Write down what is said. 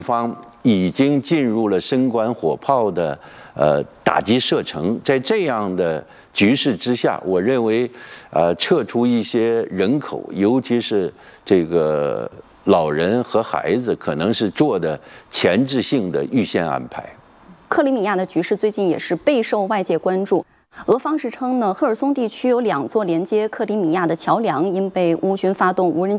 方已经进入了深管火炮的打击射程，在这样的局势之下，我认为撤出一些人口，尤其是这个老人和孩子，可能是做的前置性的预先安排。 克里米亚的局势最近也是备受外界关注。俄方是称呢，赫尔松地区有2座连接克里米亚的桥梁因被乌军发动无人机